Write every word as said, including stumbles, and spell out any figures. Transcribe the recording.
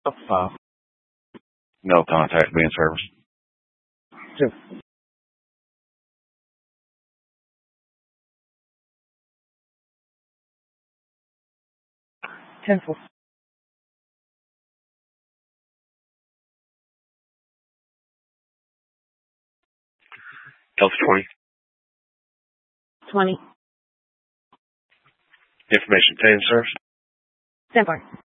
Five. No contact being serviced. Two. Ten four. Delta twenty. Twenty. Information obtained, sir. Stand by.